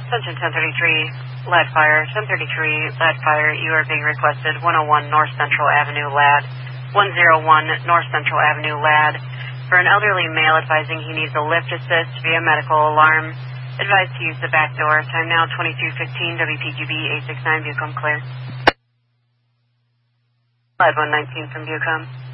Attention 1033, lead fire. 1033, lead fire. You are being requested 101 North Central Avenue, LAD. 101 North Central Avenue, LAD. For an elderly male advising he needs a lift assist via medical alarm. Advised to use the back door. Time now 22:15. WPGB 869 Bucom clear. 5119 from Bucom.